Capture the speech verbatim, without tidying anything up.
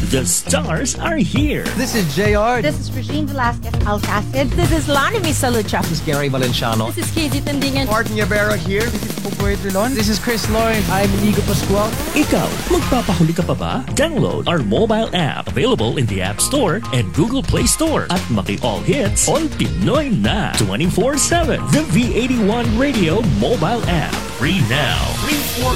The stars are here. This is J R. This is Regine Velasquez Alcacid. This is Lani Misalucha. This is Gary Valenciano. This is Casey Tandingan. Martin Yabera here. This is Popoy Drilon. This is Chris Lauren. I'm Inigo Pascual. Ikaw, magpapahuli ka pa ba? Download our mobile app available in the App Store and Google Play Store at Maki All Hits on Pinoy na twenty-four seven. The V eighty-one Radio mobile app. Free now. Free for